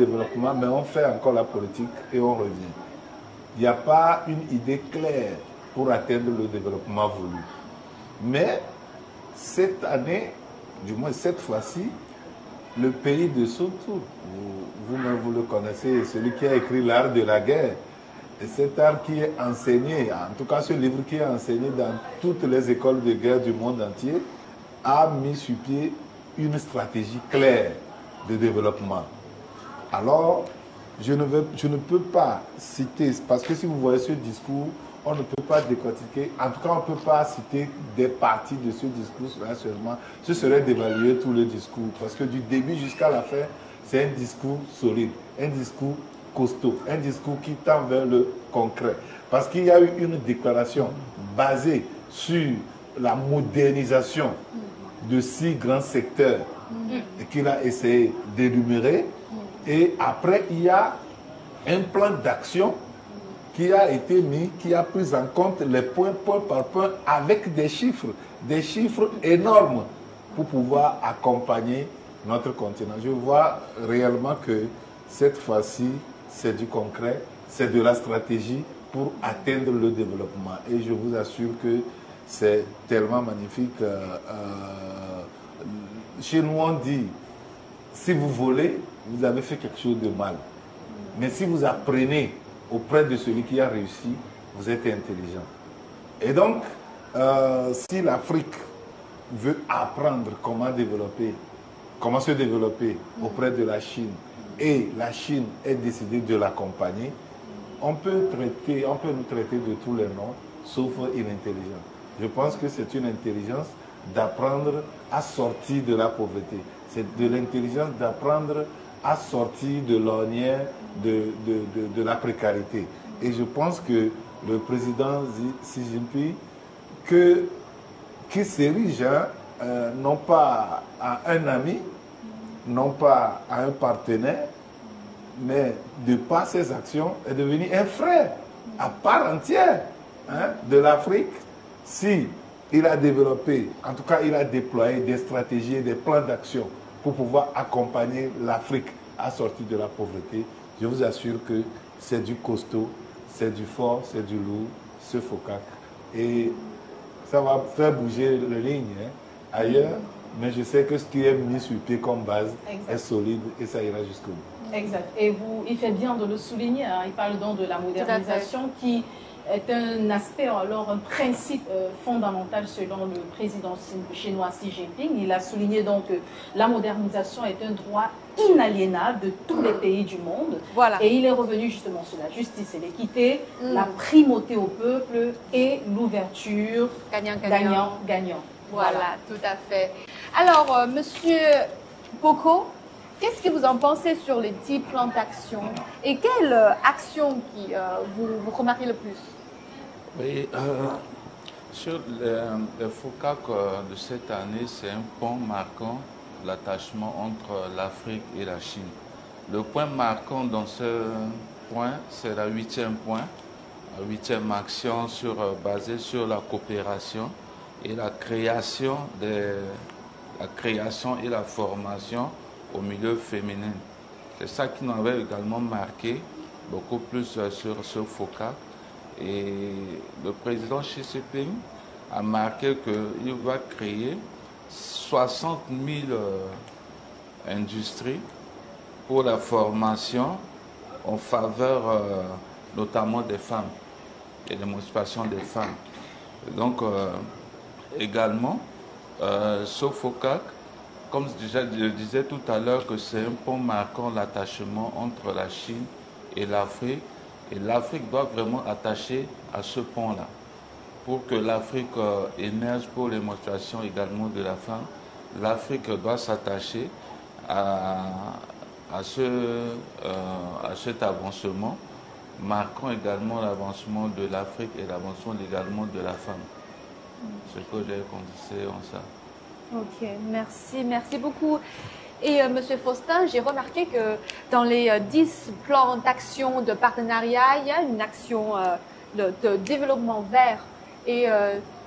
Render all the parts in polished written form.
développement, mais on fait encore la politique et on revient. Il n'y a pas une idée claire pour atteindre le développement voulu. Mais cette année, du moins cette fois-ci, le pays de Sun Tzu, vous-même vous le connaissez, celui qui a écrit l'art de la guerre, et cet art qui est enseigné, en tout cas ce livre qui est enseigné dans toutes les écoles de guerre du monde entier, a mis sur pied une stratégie claire de développement. Alors, je ne peux pas citer, parce que si vous voyez ce discours, on ne peut pas décortiquer, en tout cas on ne peut pas citer des parties de ce discours-là seulement. Ce serait d'évaluer tout le discours, parce que du début jusqu'à la fin, c'est un discours solide, un discours costaud, un discours qui tend vers le concret. Parce qu'il y a eu une déclaration basée sur la modernisation de 6 grands secteurs qu'il a essayé d'énumérer. Et après, il y a un plan d'action qui a été mis, qui a pris en compte les points, point par point, avec des chiffres énormes pour pouvoir accompagner notre continent. Je vois réellement que cette fois-ci, c'est du concret, c'est de la stratégie pour atteindre le développement. Et je vous assure que c'est tellement magnifique. Chez nous, on dit, si vous volez, vous avez fait quelque chose de mal. Mais si vous apprenez auprès de celui qui a réussi, vous êtes intelligent. Et donc, si l'Afrique veut apprendre comment se développer auprès de la Chine, et la Chine est décidée de l'accompagner, on peut nous traiter de tous les noms, sauf inintelligent. Je pense que c'est une intelligence d'apprendre à sortir de la pauvreté. C'est de l'intelligence d'apprendre à sortir de l'ornière de la précarité. Et je pense que le président Xi Jinping, qui s'érige non pas à un ami, non pas à un partenaire, mais de par ses actions, est devenu un frère à part entière de l'Afrique. Si il a développé, en tout cas il a déployé des stratégies et des plans d'action pour pouvoir accompagner l'Afrique à sortir de la pauvreté, je vous assure que c'est du costaud, c'est du fort, c'est du lourd, ce FOCAC. Et ça va faire bouger les lignes ailleurs, mais je sais que ce qui est mis sur pied comme base est solide et ça ira jusqu'au bout. Exact. Et il fait bien de le souligner, il parle donc de la modernisation qui est un aspect, alors un principe fondamental selon le président chinois Xi Jinping. Il a souligné donc que la modernisation est un droit inaliénable de tous les pays du monde. Voilà. Et il est revenu justement sur la justice et l'équité, la primauté au peuple et l'ouverture gagnant-gagnant. Voilà, tout à fait. Alors, Monsieur Boko, qu'est-ce que vous en pensez sur les 10 plans d'action et quelle action qui vous remarquez le plus? Oui, sur le FOCAC de cette année, c'est un pont marquant l'attachement entre l'Afrique et la Chine. Le point marquant dans ce point, c'est la 8e point, la 8e action basée sur la coopération et la création et la formation au milieu féminin. C'est ça qui nous avait également marqué beaucoup plus sur ce FOCAC. Et le président Xi Jinping a marqué qu'il va créer 60 000 industries pour la formation en faveur notamment des femmes et l'émancipation des femmes. Et donc, également, ce FOCAC, comme je le disais tout à l'heure, que c'est un pont marquant l'attachement entre la Chine et l'Afrique. Et l'Afrique doit vraiment attacher à ce pont-là pour que l'Afrique émerge pour l'émancipation également de la femme. L'Afrique doit s'attacher à cet avancement, marquant également l'avancement de l'Afrique et l'avancement également de la femme. C'est ce que j'ai condensé en ça. Ok, merci beaucoup. Et Monsieur Faustin, j'ai remarqué que dans les 10 plans d'action de partenariat, il y a une action de développement vert. Et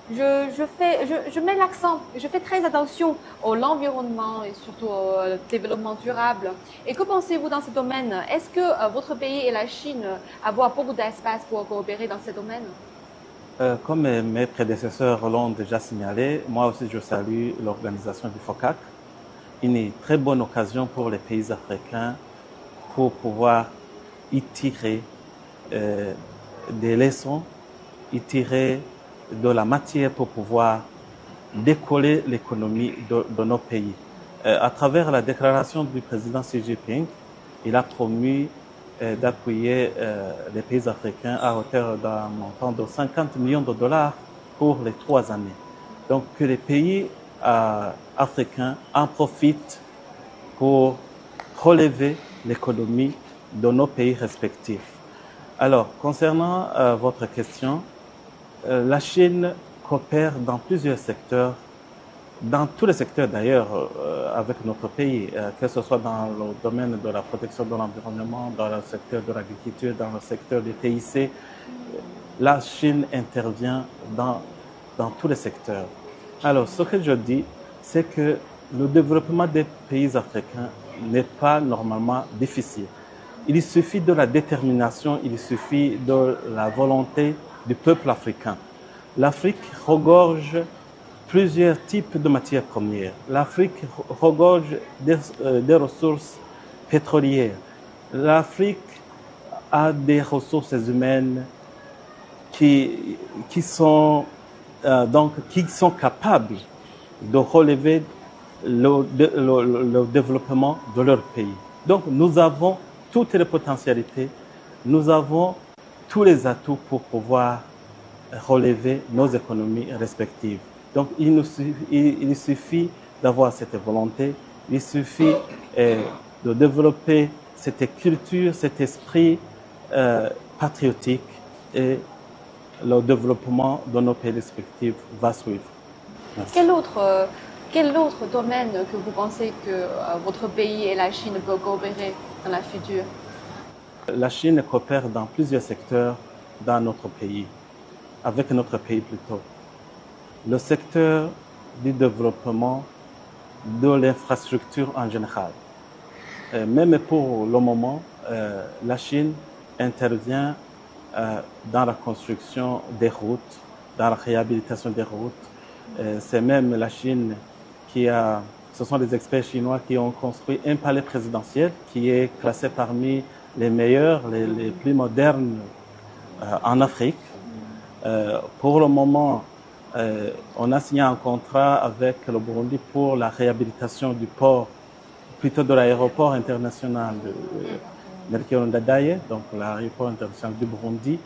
je mets l'accent, je fais très attention à l'environnement et surtout au développement durable. Et que pensez-vous dans ce domaine? Est-ce que votre pays et la Chine avoir beaucoup d'espace pour coopérer dans ce domaine? Comme mes prédécesseurs l'ont déjà signalé, moi aussi je salue l'organisation du FOCAC. Une très bonne occasion pour les pays africains pour pouvoir y tirer des leçons, y tirer de la matière pour pouvoir décoller l'économie de nos pays. À travers la déclaration du président Xi Jinping, il a promis d'appuyer les pays africains à hauteur d'un montant de 50 millions de dollars pour les 3 années. Donc que les pays africains en profitent pour relever l'économie de nos pays respectifs. Alors, concernant votre question, la Chine coopère dans plusieurs secteurs, dans tous les secteurs d'ailleurs avec notre pays, que ce soit dans le domaine de la protection de l'environnement, dans le secteur de l'agriculture, dans le secteur des TIC. La Chine intervient dans tous les secteurs. Alors, ce que je dis, c'est que le développement des pays africains n'est pas normalement difficile. Il suffit de la détermination, il suffit de la volonté du peuple africain. L'Afrique regorge plusieurs types de matières premières. L'Afrique regorge des ressources pétrolières. L'Afrique a des ressources humaines qui sont capables de relever le développement de leur pays. Donc nous avons toutes les potentialités, nous avons tous les atouts pour pouvoir relever nos économies respectives. Donc il suffit d'avoir cette volonté, il suffit de développer cette culture, cet esprit patriotique, et le développement de nos pays respectifs va suivre. Merci. Quel autre domaine que vous pensez que votre pays et la Chine peuvent coopérer dans la future? La Chine coopère dans plusieurs secteurs dans notre pays, avec notre pays plutôt. Le secteur du développement de l'infrastructure en général. Même pour le moment, la Chine intervient dans la construction des routes, dans la réhabilitation des routes. C'est même la Chine ce sont les experts chinois qui ont construit un palais présidentiel qui est classé parmi les meilleurs, les plus modernes en Afrique. Pour le moment, on a signé un contrat avec le Burundi pour la réhabilitation du port, plutôt de l'aéroport international de Melchior Ndadaye, donc l'aéroport international du Burundi.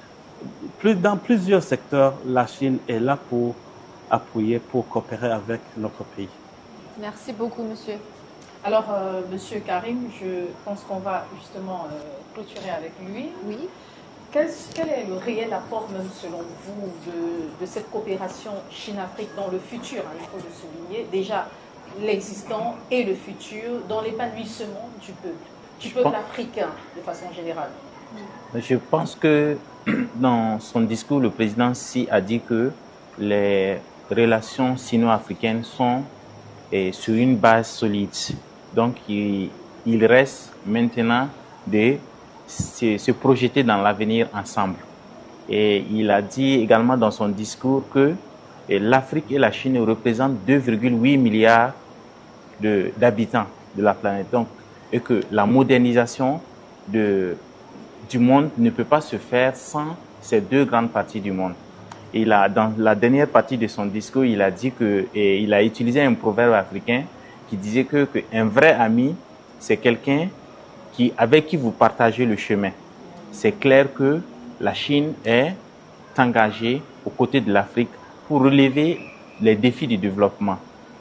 Dans plusieurs secteurs, la Chine est là pour appuyer, pour coopérer avec notre pays. Merci beaucoup, monsieur. Alors, monsieur Karim, je pense qu'on va justement clôturer avec lui. Oui. Quel est le réel apport, même selon vous, de cette coopération Chine-Afrique dans le futur, hein, il faut le souligner, déjà l'existant et le futur, dans l'épanouissement du peuple africain de façon générale? Je pense que dans son discours, le président Xi a dit que les relations sino-africaines sont sur une base solide. Donc, il reste maintenant de se projeter dans l'avenir ensemble. Et il a dit également dans son discours que l'Afrique et la Chine représentent 2,8 milliards d'habitants de la planète. Donc, et que la modernisation du monde ne peut pas se faire sans ces deux grandes parties du monde. Et dans la dernière partie de son discours, il a dit il a utilisé un proverbe africain qui disait qu'un vrai ami, c'est quelqu'un avec qui vous partagez le chemin. C'est clair que la Chine est engagée aux côtés de l'Afrique pour relever les défis du développement.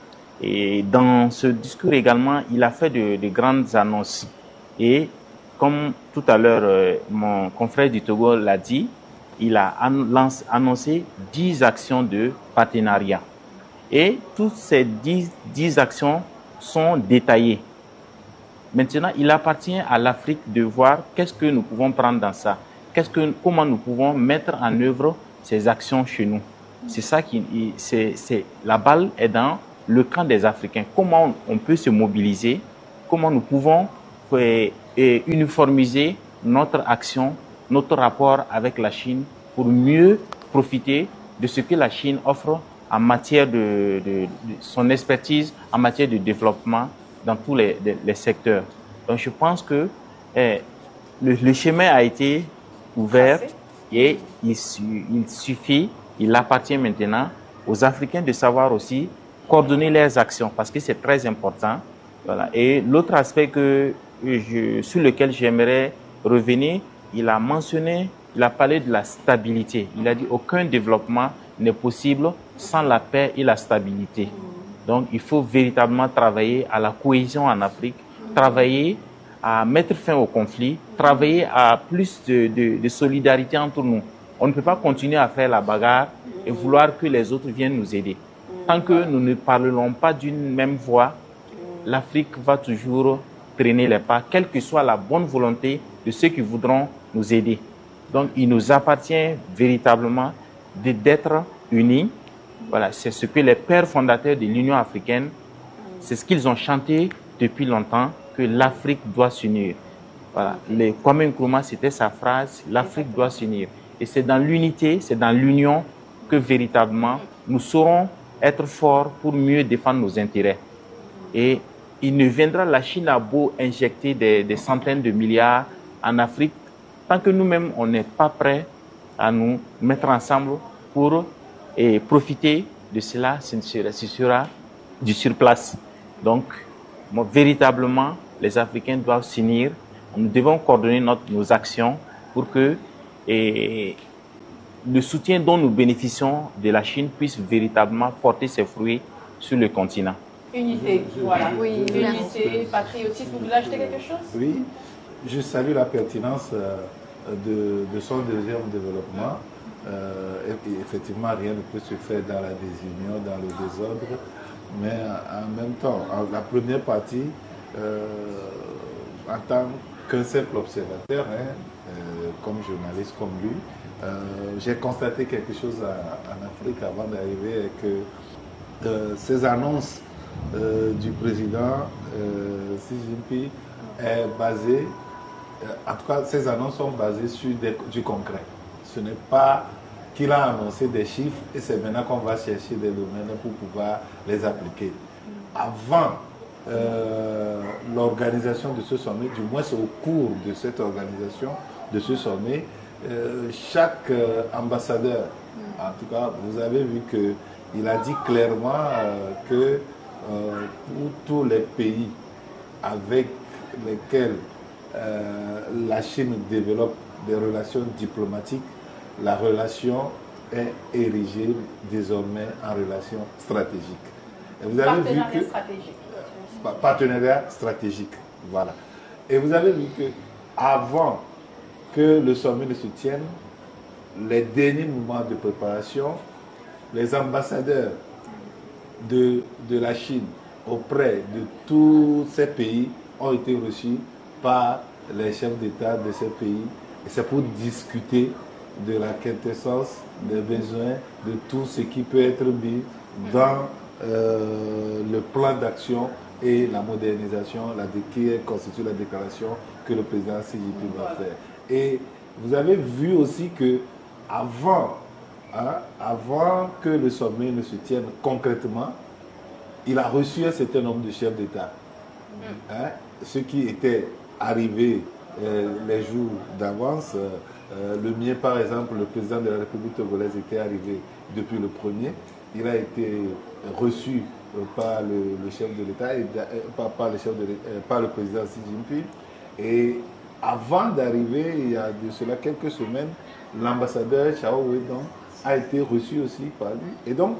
Et dans ce discours également, il a fait de grandes annonces. Et comme tout à l'heure, mon confrère du Togo l'a dit, il a annoncé 10 actions de partenariat. Et toutes ces 10 actions sont détaillées. Maintenant, il appartient à l'Afrique de voir qu'est-ce que nous pouvons prendre dans ça. Comment nous pouvons mettre en œuvre ces actions chez nous. C'est ça la balle est dans le camp des Africains. Comment on peut se mobiliser, comment nous pouvons uniformiser notre action, notre rapport avec la Chine pour mieux profiter de ce que la Chine offre en matière de son expertise, en matière de développement dans tous les secteurs. Donc je pense que le chemin a été ouvert et il appartient maintenant aux Africains de savoir aussi coordonner leurs actions parce que c'est très important. Voilà. Et l'autre aspect sur lequel j'aimerais revenir, il a parlé de la stabilité. Il a dit aucun développement n'est possible sans la paix et la stabilité. Donc il faut véritablement travailler à la cohésion en Afrique, travailler à mettre fin au conflit, travailler à plus de solidarité entre nous. On ne peut pas continuer à faire la bagarre et vouloir que les autres viennent nous aider. Tant que nous ne parlerons pas d'une même voix, l'Afrique va toujours traîner les pas, quelle que soit la bonne volonté de ceux qui voudront nous aider. Donc, il nous appartient véritablement d'être unis. Voilà, c'est ce que les pères fondateurs de l'Union africaine, c'est ce qu'ils ont chanté depuis longtemps, que l'Afrique doit s'unir. Voilà, Kwame Nkrumah, c'était sa phrase, l'Afrique doit s'unir. Et c'est dans l'unité, c'est dans l'union que véritablement nous saurons être forts pour mieux défendre nos intérêts. Et il ne viendra, la Chine a beau injecter des centaines de milliards en Afrique, tant que nous-mêmes, on n'est pas prêts à nous mettre ensemble pour profiter de cela, ce sera du surplace. Donc, véritablement, les Africains doivent s'unir. Nous devons coordonner nos actions pour que le soutien dont nous bénéficions de la Chine puisse véritablement porter ses fruits sur le continent. Unité, voilà. Oui, unité, patriotisme. Vous voulez ajouter quelque chose? Oui, je salue la pertinence de son deuxième développement. Et effectivement, rien ne peut se faire dans la désunion, dans le désordre. Mais en même temps, la première partie, en tant qu'un simple observateur, comme journaliste, comme lui, j'ai constaté quelque chose en Afrique avant d'arriver, que ces annonces du président Xi Jinping est basée, en tout cas ces annonces sont basées sur du concret. Ce n'est pas qu'il a annoncé des chiffres et c'est maintenant qu'on va chercher des domaines pour pouvoir les appliquer. Avant l'organisation de ce sommet, du moins c'est au cours de cette organisation, de ce sommet, chaque ambassadeur, en tout cas vous avez vu qu'il a dit clairement que pour tous les pays avec lesquels la Chine développe des relations diplomatiques, la relation est érigée désormais en relation stratégique. Et vous avez vu que partenariat stratégique, voilà. Et vous avez vu que avant que le sommet ne se tienne, les derniers moments de préparation, les ambassadeurs de la Chine auprès de tous ces pays ont été reçus par les chefs d'État de ces pays. Et c'est pour discuter de la quintessence des besoins, de tout ce qui peut être mis dans le plan d'action et la modernisation qui constitue la déclaration que le président Xi Jinping va faire. Et vous avez vu aussi que avant que le sommet ne se tienne concrètement, il a reçu un certain nombre de chefs d'État. Ceux qui étaient arrivés les jours d'avance. Le mien, par exemple, le président de la République togolaise était arrivé depuis le premier. Il a été reçu par le chef de l'État, par le président Xi Jinping. Et avant d'arriver, il y a de cela quelques semaines, l'ambassadeur Chao Wedong a été reçu aussi par lui. Et donc,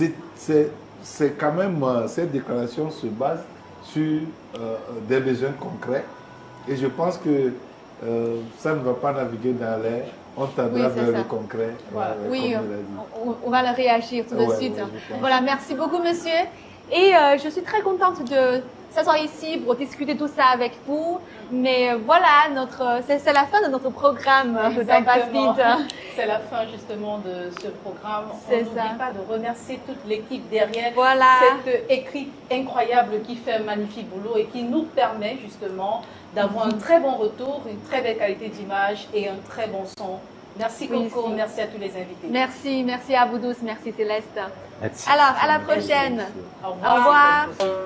c'est quand même, cette déclaration se base sur des besoins concrets. Et je pense que ça ne va pas naviguer dans l'air, on tendra vers le concret. Voilà. Oui, on va le réagir tout de suite. Voilà, merci beaucoup monsieur. Et je suis très contente s'asseoir ici pour discuter tout ça avec vous. Mais voilà, c'est la fin de notre programme dans Passe Vite. C'est la fin justement de ce programme. On C'est n'oublie ça. pas de remercier toute l'équipe derrière Voilà. cette équipe incroyable qui fait un magnifique boulot et qui nous permet justement d'avoir un très bon retour, une très belle qualité d'image et un très bon son. Merci Coco, merci à tous les invités. Merci à vous tous, merci Céleste. Merci. Alors, à la prochaine. Au revoir. Au revoir.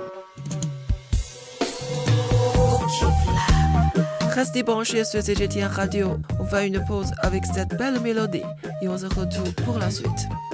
Restez branchés sur CGTN Radio. On fait une pause avec cette belle mélodie et on se retrouve pour la suite.